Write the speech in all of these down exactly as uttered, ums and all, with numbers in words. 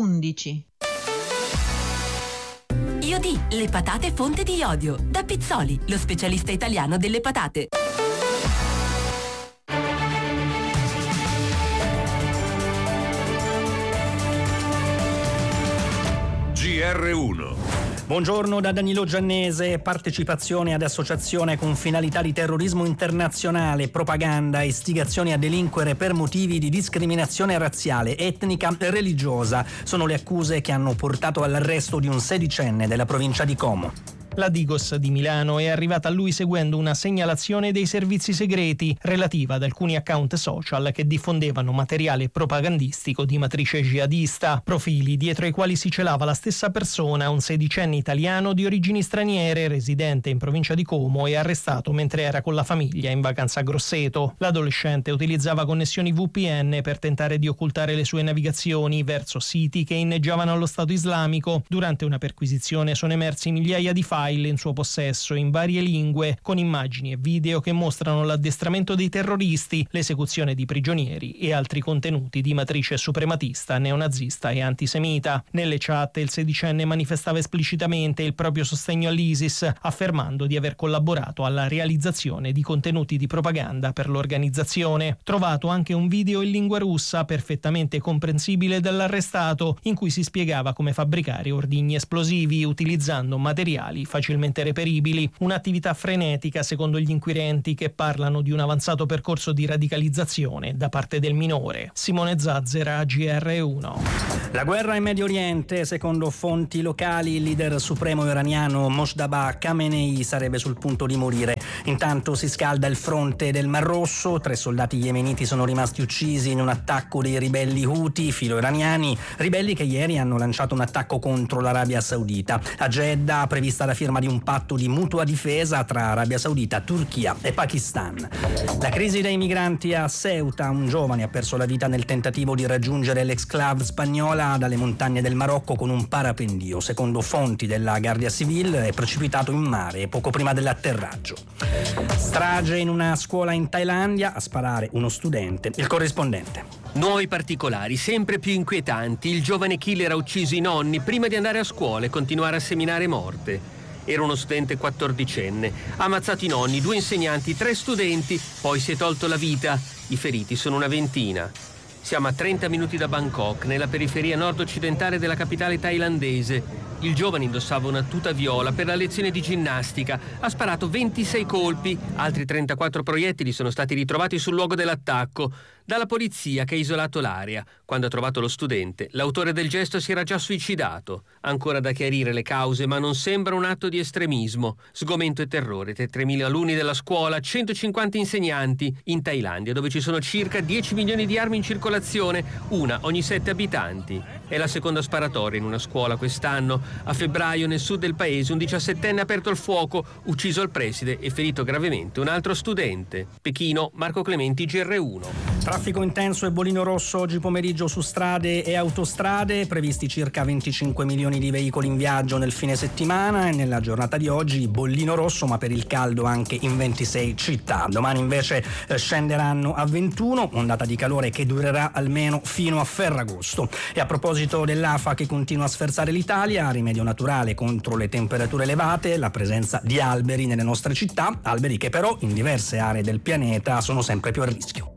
undici. Iodi, le patate fonte di iodio. Da Pizzoli, lo specialista italiano delle patate. G R uno. Buongiorno da Danilo Giannese. Partecipazione ad associazione con finalità di terrorismo internazionale, propaganda e istigazioni a delinquere per motivi di discriminazione razziale, etnica e religiosa sono le accuse che hanno portato all'arresto di un sedicenne della provincia di Como. La Digos di Milano è arrivata a lui seguendo una segnalazione dei servizi segreti relativa ad alcuni account social che diffondevano materiale propagandistico di matrice jihadista, profili dietro ai quali si celava la stessa persona, un sedicenne italiano di origini straniere residente in provincia di Como e arrestato mentre era con la famiglia in vacanza a Grosseto. L'adolescente utilizzava connessioni V P N per tentare di occultare le sue navigazioni verso siti che inneggiavano allo Stato islamico. Durante una perquisizione sono emersi migliaia di file in suo possesso in varie lingue, con immagini e video che mostrano l'addestramento dei terroristi, l'esecuzione di prigionieri e altri contenuti di matrice suprematista, neonazista e antisemita. Nelle chat il sedicenne manifestava esplicitamente il proprio sostegno all'ISIS, affermando di aver collaborato alla realizzazione di contenuti di propaganda per l'organizzazione. Trovato anche un video in lingua russa perfettamente comprensibile dall'arrestato, in cui si spiegava come fabbricare ordigni esplosivi utilizzando materiali facilmente reperibili, un'attività frenetica secondo gli inquirenti che parlano di un avanzato percorso di radicalizzazione da parte del minore. Simone Zazzera, G R uno. La guerra in Medio Oriente, secondo fonti locali, il leader supremo iraniano Mojtaba Khamenei sarebbe sul punto di morire. Intanto si scalda il fronte del Mar Rosso, tre soldati yemeniti sono rimasti uccisi in un attacco dei ribelli Houthi filo-iraniani, ribelli che ieri hanno lanciato un attacco contro l'Arabia Saudita. A Jeddah prevista la firma di un patto di mutua difesa tra Arabia Saudita, Turchia e Pakistan. La crisi dei migranti a Ceuta, un giovane ha perso la vita nel tentativo di raggiungere l'exclave spagnola dalle montagne del Marocco con un parapendio. Secondo fonti della Guardia Civile è precipitato in mare poco prima dell'atterraggio. Strage in una scuola in Thailandia, a sparare uno studente. Il corrispondente. Nuovi particolari, sempre più inquietanti. Il giovane killer ha ucciso i nonni prima di andare a scuola e continuare a seminare morte. Era uno studente quattordicenne. Ha ammazzato i nonni, due insegnanti, tre studenti, poi si è tolto la vita. I feriti sono una ventina. Siamo a trenta minuti da Bangkok, nella periferia nord-occidentale della capitale thailandese. Il giovane indossava una tuta viola per la lezione di ginnastica. Ha sparato ventisei colpi. Altri trentaquattro proiettili sono stati ritrovati sul luogo dell'attacco dalla polizia che ha isolato l'area. Quando ha trovato lo studente, l'autore del gesto si era già suicidato. Ancora da chiarire le cause, ma non sembra un atto di estremismo. Sgomento e terrore tra tremila alunni della scuola, centocinquanta insegnanti in Thailandia, dove ci sono circa dieci milioni di armi in circolazione, una ogni sette abitanti. È la seconda sparatoria in una scuola quest'anno. A febbraio nel sud del paese un diciassettenne ha aperto il fuoco, ucciso il preside e ferito gravemente un altro studente. Pechino, Marco Clementi, G R uno. Traffico intenso e bollino rosso oggi pomeriggio su strade e autostrade, previsti circa venticinque milioni di veicoli in viaggio nel fine settimana e nella giornata di oggi bollino rosso ma per il caldo anche in ventisei città. Domani invece scenderanno a ventuno, ondata di calore che durerà almeno fino a Ferragosto. E a proposito dell'afa che continua a sferzare l'Italia, rimedio naturale contro le temperature elevate, la presenza di alberi nelle nostre città, alberi che però in diverse aree del pianeta sono sempre più a rischio.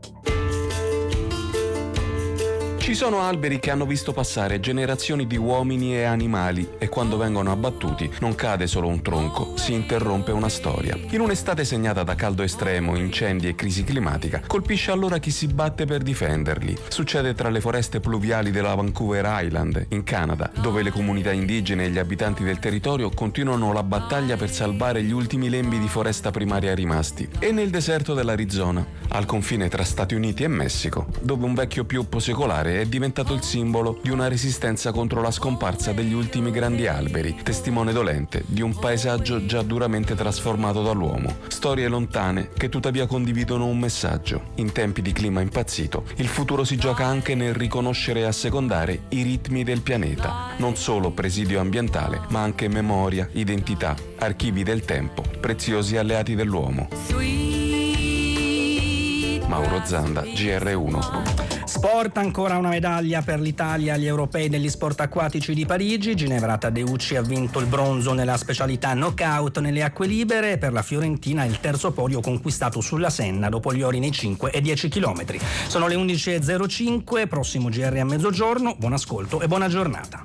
Ci sono alberi che hanno visto passare generazioni di uomini e animali e quando vengono abbattuti non cade solo un tronco, si interrompe una storia. In un'estate segnata da caldo estremo, incendi e crisi climatica, colpisce allora chi si batte per difenderli. Succede tra le foreste pluviali della Vancouver Island, in Canada, dove le comunità indigene e gli abitanti del territorio continuano la battaglia per salvare gli ultimi lembi di foresta primaria rimasti. E nel deserto dell'Arizona, al confine tra Stati Uniti e Messico, dove un vecchio pioppo secolare è diventato il simbolo di una resistenza contro la scomparsa degli ultimi grandi alberi, testimone dolente di un paesaggio già duramente trasformato dall'uomo. Storie lontane che tuttavia condividono un messaggio. In tempi di clima impazzito, il futuro si gioca anche nel riconoscere e assecondare i ritmi del pianeta. Non solo presidio ambientale, ma anche memoria, identità, archivi del tempo, preziosi alleati dell'uomo. Sweet Mauro Zanda, G R uno. Sport, ancora una medaglia per l'Italia agli europei degli sport acquatici di Parigi. Ginevra Taddeucci ha vinto il bronzo nella specialità knockout nelle acque libere. Per la Fiorentina il terzo podio conquistato sulla Senna dopo gli ori nei cinque e dieci chilometri. Sono le undici e zero cinque, prossimo G R a mezzogiorno. Buon ascolto e buona giornata.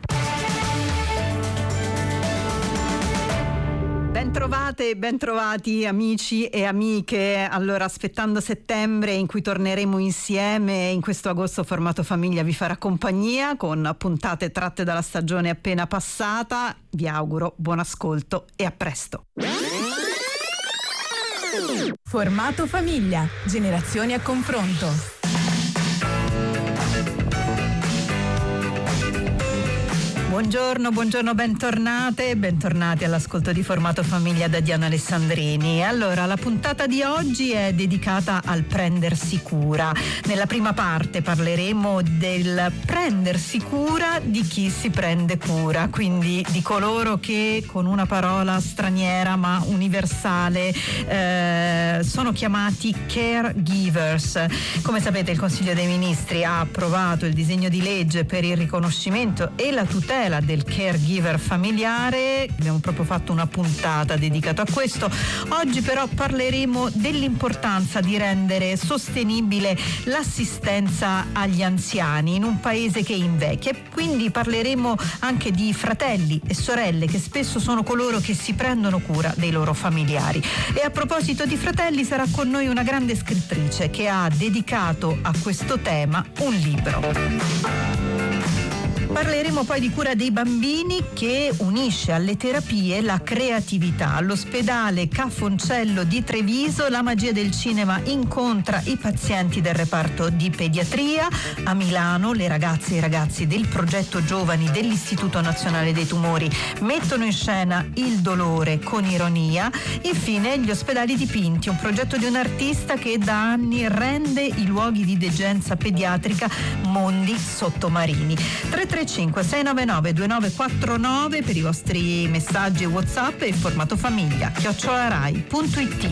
Bentrovate e bentrovati amici e amiche. Allora, aspettando settembre in cui torneremo insieme, in questo agosto formato famiglia vi farà compagnia con puntate tratte dalla stagione appena passata. Vi auguro buon ascolto e a presto. Formato famiglia, generazioni a confronto. Buongiorno, buongiorno, bentornate, bentornati all'ascolto di Formato Famiglia da Diana Alessandrini. Allora, la puntata di oggi è dedicata al prendersi cura. Nella prima parte parleremo del prendersi cura di chi si prende cura, quindi di coloro che con una parola straniera ma universale eh, sono chiamati caregivers. Come sapete, il Consiglio dei Ministri ha approvato il disegno di legge per il riconoscimento e la tutela del caregiver familiare. Abbiamo proprio fatto una puntata dedicata a questo. Oggi però parleremo dell'importanza di rendere sostenibile l'assistenza agli anziani in un paese che invecchia, e quindi parleremo anche di fratelli e sorelle che spesso sono coloro che si prendono cura dei loro familiari. E a proposito di fratelli, sarà con noi una grande scrittrice che ha dedicato a questo tema un libro. Parleremo poi di cura dei bambini, che unisce alle terapie la creatività. All'ospedale Ca' Foncello di Treviso la magia del cinema incontra i pazienti del reparto di pediatria. A Milano le ragazze e i ragazzi del progetto Giovani dell'Istituto Nazionale dei Tumori mettono in scena il dolore con ironia. Infine gli ospedali dipinti, un progetto di un artista che da anni rende i luoghi di degenza pediatrica mondi sottomarini. tre tre cinque sei nove nove due nove quattro nove per i vostri messaggi e WhatsApp, e il formato famiglia chiocciola rai punto it.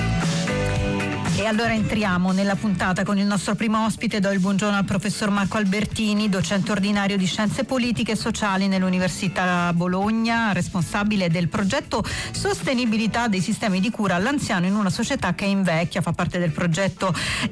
E allora entriamo nella puntata con il nostro primo ospite. Do il buongiorno al professor Marco Albertini, docente ordinario di Scienze Politiche e Sociali nell'Università Bologna, responsabile del progetto Sostenibilità dei sistemi di cura all'anziano in una società che invecchia. Fa parte del progetto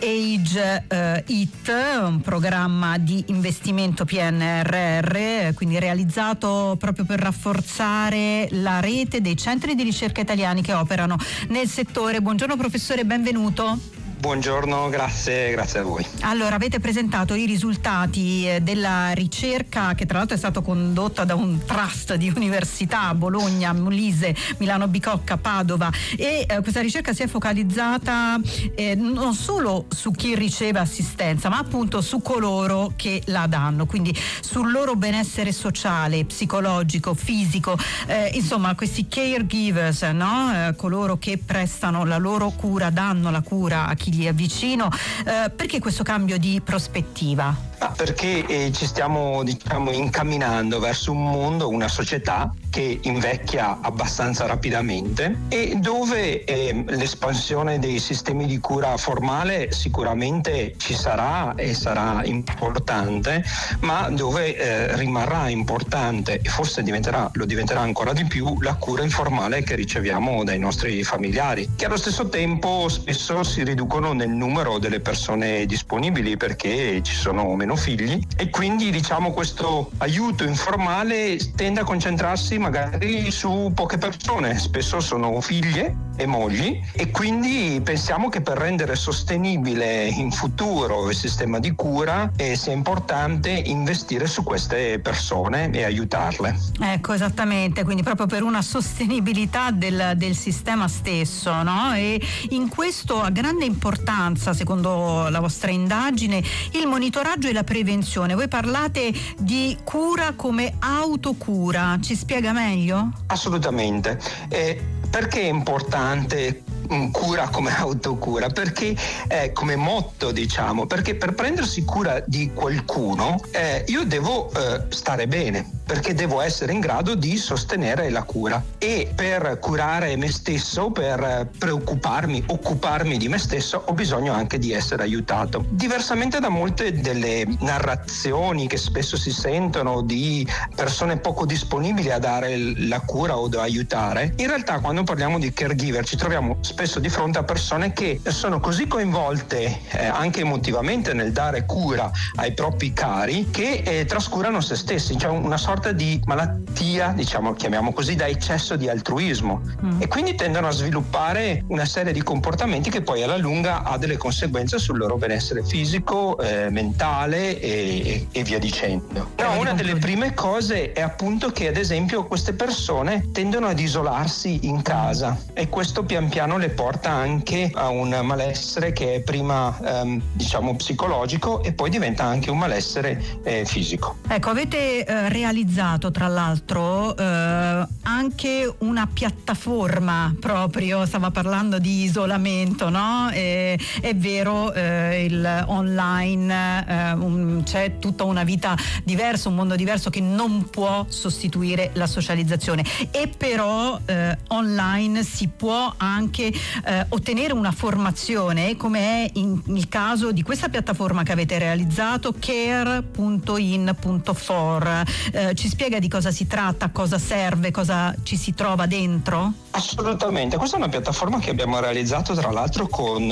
Age eh, It, un programma di investimento P N R R, quindi realizzato proprio per rafforzare la rete dei centri di ricerca italiani che operano nel settore. Buongiorno professore, benvenuto. Buongiorno, grazie, grazie a voi. Allora, avete presentato i risultati della ricerca, che tra l'altro è stata condotta da un trust di università, Bologna, Molise, Milano Bicocca, Padova, e eh, questa ricerca si è focalizzata eh, non solo su chi riceve assistenza, ma appunto su coloro che la danno, quindi sul loro benessere sociale, psicologico, fisico, eh, insomma questi caregivers, no? Eh, coloro che prestano la loro cura, danno la cura a chi gli è vicino. Eh, perché questo cambio di prospettiva? Ah, perché eh, ci stiamo, diciamo, incamminando verso un mondo, una società che invecchia abbastanza rapidamente, e dove eh, l'espansione dei sistemi di cura formale sicuramente ci sarà e sarà importante, ma dove eh, rimarrà importante, e forse diventerà, lo diventerà ancora di più, la cura informale che riceviamo dai nostri familiari, che allo stesso tempo spesso si riducono nel numero delle persone disponibili perché ci sono meno figli, e quindi diciamo questo aiuto informale tende a concentrarsi magari su poche persone, spesso sono figlie e mogli, e quindi pensiamo che per rendere sostenibile in futuro il sistema di cura eh, sia importante investire su queste persone e aiutarle. Ecco, esattamente, quindi proprio per una sostenibilità del, del sistema stesso, no? E in questo ha grande importanza, secondo la vostra indagine, il monitoraggio e la prevenzione. Voi parlate di cura come autocura, ci spiega meglio? Assolutamente. Eh, perché è importante cura come autocura? Perché eh, come motto, diciamo, perché per prendersi cura di qualcuno eh, io devo eh, stare bene. perché devo essere in grado di sostenere la cura, e per curare me stesso, per preoccuparmi, occuparmi di me stesso, ho bisogno anche di essere aiutato. Diversamente da molte delle narrazioni che spesso si sentono di persone poco disponibili a dare la cura o da aiutare, in realtà quando parliamo di caregiver ci troviamo spesso di fronte a persone che sono così coinvolte eh, anche emotivamente nel dare cura ai propri cari che eh, trascurano se stessi, c'è una sorta di malattia, diciamo, chiamiamo così, da eccesso di altruismo, mm. e quindi tendono a sviluppare una serie di comportamenti che poi alla lunga ha delle conseguenze sul loro benessere fisico, eh, mentale e, e, e via dicendo. No, una delle prime cose è appunto che ad esempio queste persone tendono ad isolarsi in casa, e questo pian piano le porta anche a un malessere che è prima ehm, diciamo psicologico e poi diventa anche un malessere eh, fisico. Ecco, avete eh, realizzato tra l'altro eh, anche una piattaforma proprio, stava parlando di isolamento, no? E, è vero, eh, il online eh, un, c'è tutta una vita diversa, un mondo diverso che non può sostituire la socializzazione, e però eh, online si può anche eh, ottenere una formazione, come è in, il caso di questa piattaforma che avete realizzato, care punto in punto for. Eh, ci spiega di cosa si tratta, cosa serve, cosa ci si trova dentro? Assolutamente, questa è una piattaforma che abbiamo realizzato tra l'altro con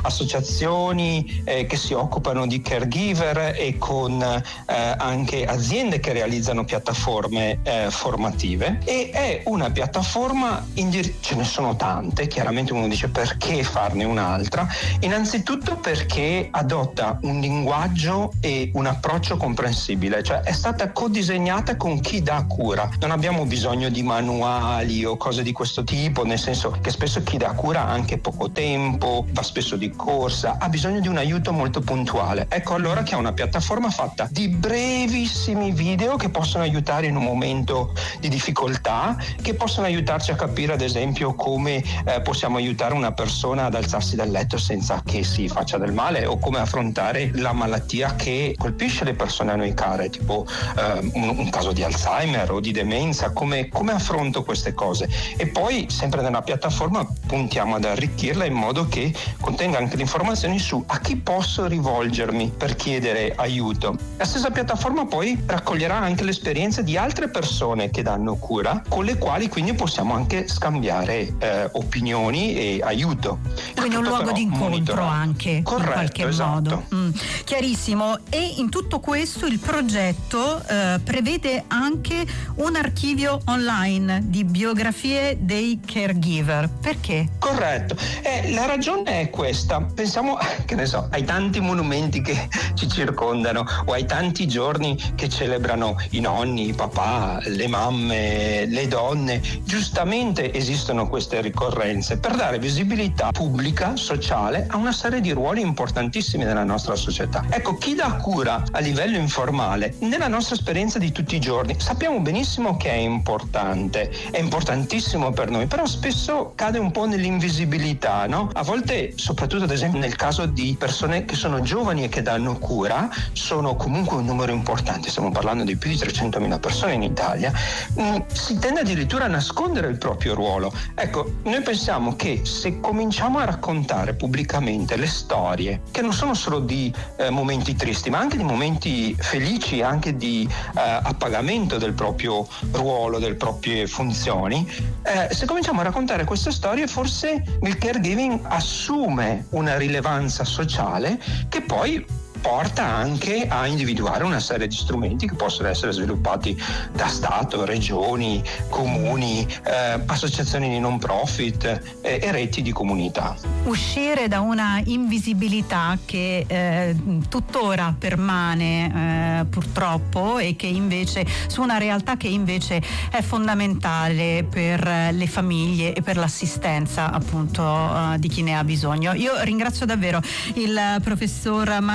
associazioni eh, che si occupano di caregiver e con eh, anche aziende che realizzano piattaforme eh, formative, e è una piattaforma indir- ce ne sono tante, chiaramente uno dice perché farne un'altra, innanzitutto perché adotta un linguaggio e un approccio comprensibile, cioè è stata codisegnata con chi dà cura, non abbiamo bisogno di manuali o cose di questo tipo, nel senso che spesso chi dà cura ha anche poco tempo, va spesso di corsa, ha bisogno di un aiuto molto puntuale. Ecco allora che è una piattaforma fatta di brevissimi video che possono aiutare in un momento di difficoltà, che possono aiutarci a capire ad esempio come eh, possiamo aiutare una persona ad alzarsi dal letto senza che si faccia del male, o come affrontare la malattia che colpisce le persone a noi care, tipo eh, un, un caso di Alzheimer o di demenza, come, come affronto queste cose. E poi sempre nella piattaforma puntiamo ad arricchirla in modo che contenga anche le informazioni su a chi posso rivolgermi per chiedere aiuto. La stessa piattaforma poi raccoglierà anche le esperienze di altre persone che danno cura, con le quali quindi possiamo anche scambiare eh, opinioni e aiuto. Quindi un luogo di incontro anche. Corretto, in qualche esatto. modo. Mm. Chiarissimo. E in tutto questo il progetto eh, prevede anche un archivio online di biografie dei caregiver. Perché? Corretto. Eh, la ragione è questa. Pensiamo, che ne so, ai tanti monumenti che ci circondano, o ai tanti giorni che celebrano i nonni, i papà, le mamme, le donne. Giustamente esistono queste ricorrenze per dare visibilità pubblica, sociale, a una serie di ruoli importantissimi nella nostra società. Ecco, chi dà cura a livello informale, nella nostra esperienza di tutti i giorni, sappiamo benissimo che è importante, è importantissimo per noi, però spesso cade un po' nell'invisibilità, no? A volte, soprattutto ad esempio nel caso di persone che sono giovani e che danno cura, sono comunque un numero importante, stiamo parlando di più di trecentomila persone in Italia, mh, si tende addirittura a nascondere il proprio ruolo. Ecco, noi pensiamo che se cominciamo a raccontare pubblicamente le storie, che non sono solo di eh, momenti tristi, ma anche di momenti felici, anche di eh, appagamento del proprio ruolo, delle proprie funzioni, eh, se cominciamo a raccontare queste storie, forse il caregiving assume una rilevanza sociale che poi porta anche a individuare una serie di strumenti che possono essere sviluppati da Stato, regioni, comuni, eh, associazioni di non profit eh, e reti di comunità. Uscire da una invisibilità che eh, tuttora permane eh, purtroppo, e che invece su una realtà che invece è fondamentale per le famiglie e per l'assistenza appunto uh, di chi ne ha bisogno. Io ringrazio davvero il professor Marco Alberoni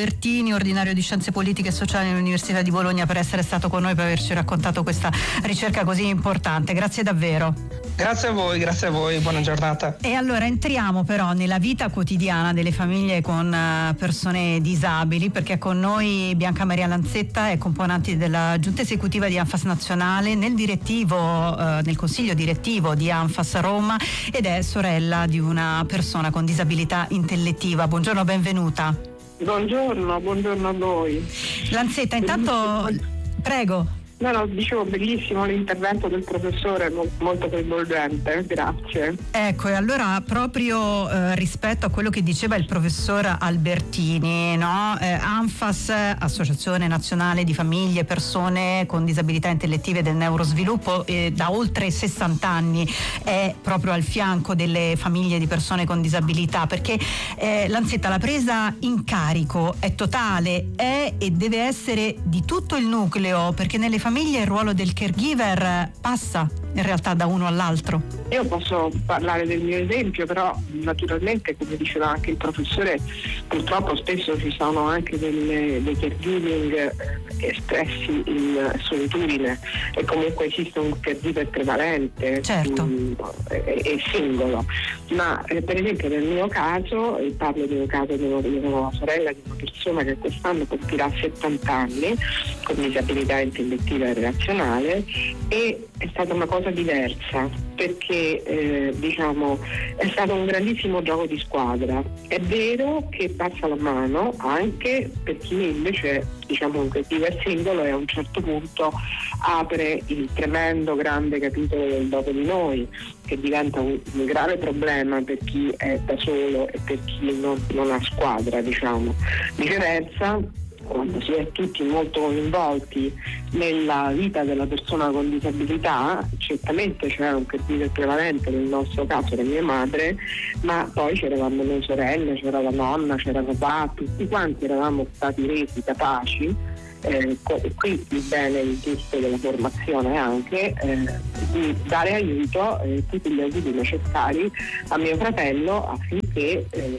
Albertini, ordinario di Scienze Politiche e Sociali all'Università di Bologna, per essere stato con noi, per averci raccontato questa ricerca così importante. Grazie davvero. Grazie a voi, grazie a voi, buona giornata. E allora entriamo però nella vita quotidiana delle famiglie con persone disabili, perché con noi Bianca Maria Lanzetta è componente della giunta esecutiva di ANFAS Nazionale, nel direttivo, eh, nel consiglio direttivo di ANFAS Roma, ed è sorella di una persona con disabilità intellettiva. Buongiorno, benvenuta. Buongiorno, buongiorno a voi. Lanzetta, intanto prego. No, no, dicevo, bellissimo l'intervento del professore, molto coinvolgente, grazie. Ecco, e allora proprio eh, rispetto a quello che diceva il professor Albertini, no? eh, ANFAS, Associazione Nazionale di Famiglie e Persone con Disabilità Intellettive e del Neurosviluppo, eh, da oltre sessanta anni è proprio al fianco delle famiglie di persone con disabilità, perché eh, Lanzetta, la presa in carico è totale, è e deve essere di tutto il nucleo, perché nelle famiglie il ruolo del caregiver passa in realtà da uno all'altro. Io posso parlare del mio esempio, però naturalmente, come diceva anche il professore, purtroppo spesso ci sono anche delle, dei caregiving espressi in solitudine, e comunque esiste un caregiver prevalente, certo. mh, e, e singolo. Ma eh, per esempio nel mio caso, e parlo di un caso di una, di una sorella di una persona che quest'anno compirà settanta anni con disabilità intellettiva e relazionale, e è stata una cosa diversa, perché eh, diciamo è stato un grandissimo gioco di squadra. È vero che passa la mano anche per chi invece, diciamo, un caregiver singolo, e a un certo punto apre il tremendo grande capitolo del dopo di noi, che diventa un, un grave problema per chi è da solo e per chi non, non ha squadra, diciamo. Viceversa, quando si è tutti molto coinvolti nella vita della persona con disabilità, certamente c'era un caregiver prevalente, nel nostro caso era mia madre, ma poi c'eravamo noi sorelle, c'era la nonna, c'era papà, tutti quanti eravamo stati resi capaci, eh, qui il bene il giusto della formazione anche, eh, di dare aiuto, eh, tutti gli aiuti necessari a mio fratello affinché eh,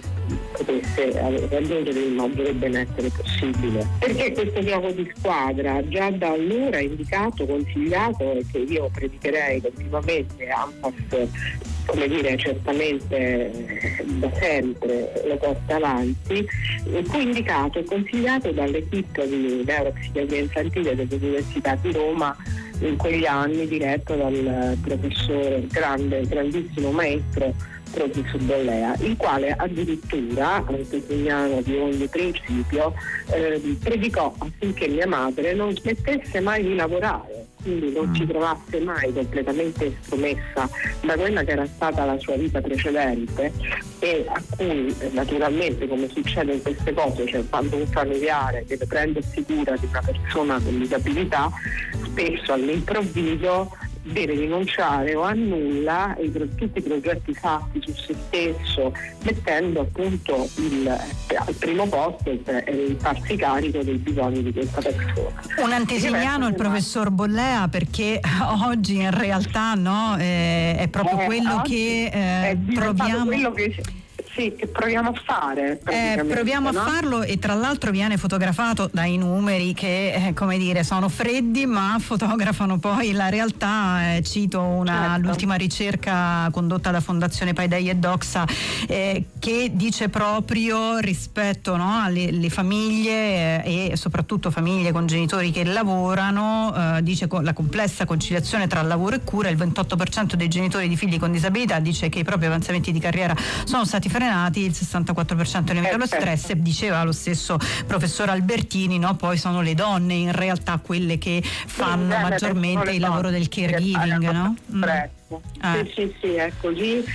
potesse raggiungere il maggiore benessere possibile. Perché questo gioco di squadra già da allora indicato, consigliato, e che io predicherei continuamente, ANFAS, come dire, certamente da sempre lo porta avanti, fu indicato e consigliato dall'equipe di neuropsichiatria infantile dell'Università di Roma in quegli anni, diretto dal professore, grande, grandissimo maestro professor Bollea, il quale addirittura, antesignano di ogni principio, eh, predicò affinché mia madre non smettesse mai di lavorare, quindi non si trovasse mai completamente estromessa da quella che era stata la sua vita precedente, e a cui naturalmente, come succede in queste cose, cioè quando un familiare deve prendersi cura di una persona con disabilità, spesso all'improvviso deve rinunciare o annulla i, tutti i progetti fatti su se stesso, mettendo appunto il, al primo posto il, il farsi carico dei bisogni di questa persona. Un antesignano il professor Bollea, perché oggi in realtà no, eh, è proprio eh, quello che eh, è proviamo quello che Sì, che proviamo a fare. Eh, proviamo no? a farlo, e tra l'altro viene fotografato dai numeri che, eh, come dire, sono freddi, ma fotografano poi la realtà. Eh, cito una, certo. l'ultima ricerca condotta da Fondazione Paideia e Doxa, eh, che dice proprio rispetto, no, alle, alle famiglie eh, e soprattutto famiglie con genitori che lavorano, eh, dice con la complessa conciliazione tra lavoro e cura, il ventotto per cento dei genitori di figli con disabilità dice che i propri avanzamenti di carriera sono stati frenati, il sessantaquattro per cento è legato allo stress, e diceva lo stesso professor Albertini, no? Poi sono le donne in realtà quelle che fanno sì, maggiormente il lavoro del caregiving, no? Mm. Ah. Sì, sì, sì, è così.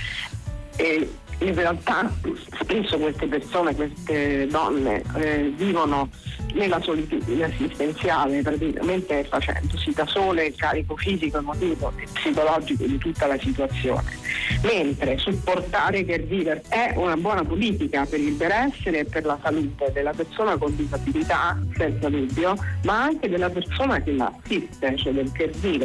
E in realtà spesso queste persone, queste donne eh, vivono nella solitudine assistenziale, praticamente facendosi da sole il carico fisico, emotivo e psicologico di tutta la situazione, mentre supportare i caregiver è una buona politica per il benessere e per la salute della persona con disabilità, senza dubbio, ma anche della persona che la assiste, cioè del caregiver.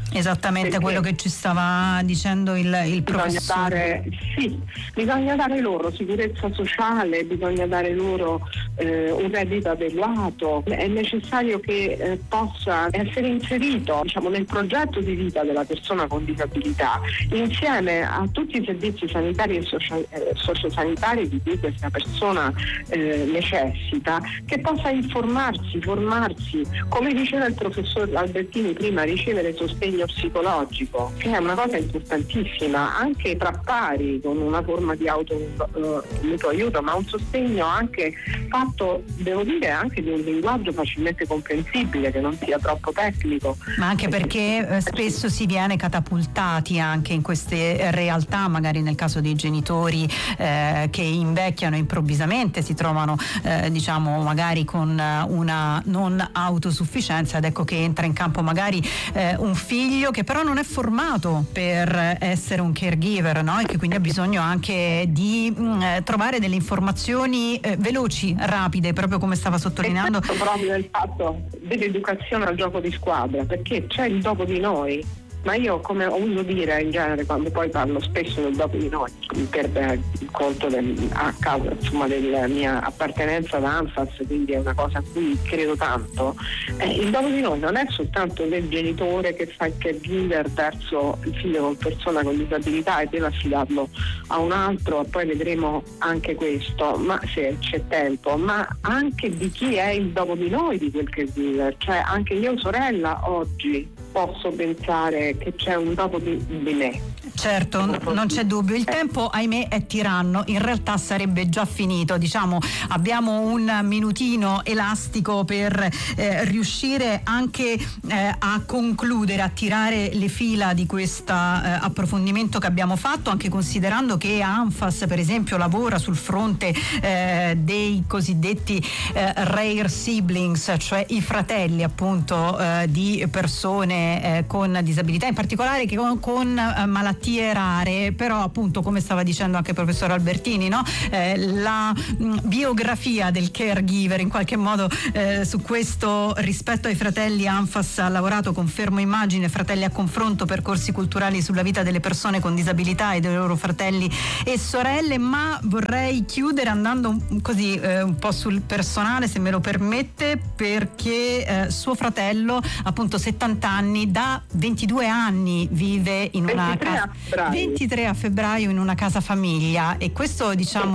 Esattamente Perché quello che ci stava dicendo il, il bisogna professore. dare, sì, bisogna dare loro sicurezza sociale, bisogna dare loro eh, un reddito adeguato, è necessario che eh, possa essere inserito, diciamo, nel progetto di vita della persona con disabilità, insieme a tutti i servizi sanitari e social, eh, sociosanitari di cui questa persona eh, necessita, che possa informarsi, formarsi, come diceva il professor Albertini prima, ricevere sostegno psicologico, che è una cosa importantissima, anche tra pari, con una forma di auto uh, mutuo aiuto, ma un sostegno anche fatto, devo dire, anche di un linguaggio facilmente comprensibile, che non sia troppo tecnico. Ma anche perché eh, spesso si viene catapultati anche in queste realtà, magari nel caso dei genitori eh, che invecchiano improvvisamente, si trovano eh, diciamo magari con una non autosufficienza, ed ecco che entra in campo magari eh, un figlio che però non è formato per essere un caregiver, no? E che quindi ha bisogno anche di mh, trovare delle informazioni eh, veloci, rapide, proprio come stava sottolineando. E proprio il fatto dell'educazione al gioco di squadra, perché c'è il dopo di noi. Ma io, come uso dire in genere quando poi parlo spesso del dopo di noi, per il conto del, a causa insomma della mia appartenenza ad ANFAS, quindi è una cosa a cui credo tanto, eh, il dopo di noi non è soltanto del genitore che fa il caregiver verso il figlio con persona con disabilità e deve affidarlo a un altro, e poi vedremo anche questo, ma se c'è tempo, ma anche di chi è il dopo di noi di quel caregiver, cioè anche io sorella oggi posso pensare che c'è un dopo di, di me. Certo, non c'è dubbio. Il tempo, ahimè, è tiranno. In realtà sarebbe già finito. Diciamo, abbiamo un minutino elastico per eh, riuscire anche eh, a concludere, a tirare le fila di questo eh, approfondimento che abbiamo fatto, anche considerando che ANFAS, per esempio, lavora sul fronte eh, dei cosiddetti eh, rare siblings, cioè i fratelli appunto eh, di persone eh, con disabilità, in particolare che con, con eh, malattie rare, però appunto, come stava dicendo anche il professor Albertini, no? eh, la mh, biografia del caregiver in qualche modo eh, su questo, rispetto ai fratelli, ANFAS ha lavorato con Fermo Immagine, Fratelli a Confronto, percorsi culturali sulla vita delle persone con disabilità e dei loro fratelli e sorelle. Ma vorrei chiudere andando un, così eh, un po' sul personale, se me lo permette, perché eh, suo fratello, appunto settanta anni, da ventidue anni vive in una casa, ventitré a febbraio in una casa famiglia, e questo diciamo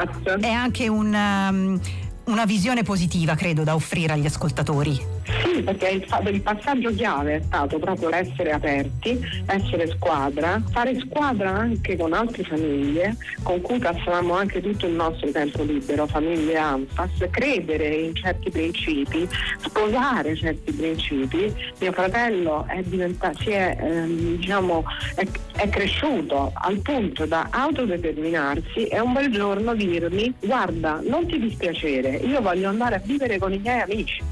è anche un, um, una visione positiva, credo, da offrire agli ascoltatori. Sì, perché il, il passaggio chiave è stato proprio essere aperti, essere squadra, fare squadra anche con altre famiglie con cui passavamo anche tutto il nostro tempo libero, famiglie ANFAS, credere in certi principi, sposare certi principi. Mio fratello è diventato, si è, ehm, diciamo, è, è cresciuto al punto da autodeterminarsi e un bel giorno dirmi: guarda, non ti dispiacere, io voglio andare a vivere con i miei amici.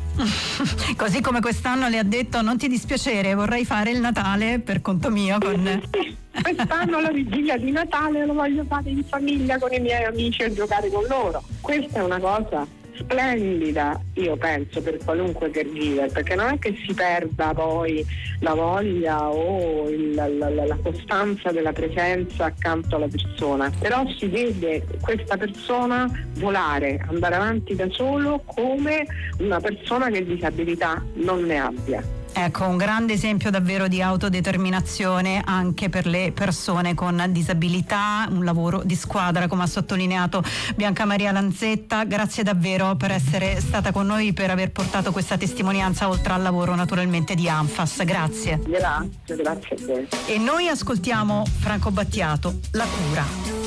Così come quest'anno le ha detto: non ti dispiacere, vorrei fare il Natale per conto mio con... Quest'anno la vigilia di Natale lo voglio fare in famiglia con i miei amici e giocare con loro. Questa è una cosa splendida, io penso, per qualunque caregiver, perché non è che si perda poi la voglia o il, la, la, la costanza della presenza accanto alla persona, però si vede questa persona volare, andare avanti da solo come una persona che disabilità non ne abbia. Ecco, un grande esempio davvero di autodeterminazione anche per le persone con disabilità, un lavoro di squadra, come ha sottolineato Bianca Maria Lanzetta. Grazie davvero per essere stata con noi, per aver portato questa testimonianza, oltre al lavoro naturalmente di ANFAS. Grazie. Grazie, grazie a voi. E noi ascoltiamo Franco Battiato, La cura.